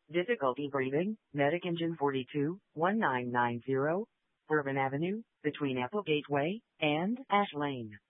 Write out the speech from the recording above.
Difficulty breathing, Medic Engine 42, 1990, Bourbon Avenue, between Applegate Way and Ash Lane.